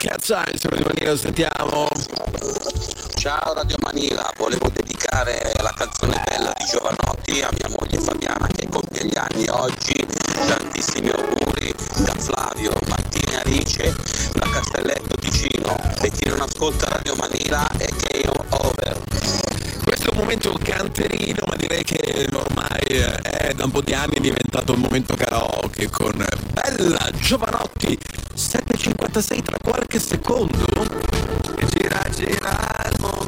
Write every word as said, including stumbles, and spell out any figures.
Cat's Eyes, Radio Manila, sentiamo. Ciao Radio Manila, volevo dedicare la canzone bella di Giovanotti a mia moglie Fabiana che compie gli anni oggi. Tantissimi auguri da Flavio, Martina e Alice da Castelletto Ticino, e chi non ascolta Radio Manila è game over. Questo è un momento canterino, ma direi che ormai è da un po' di anni diventato un momento karaoke con Bella Giovanotti. Sette e cinquantasei tra qualche secondo. Gira gira il mondo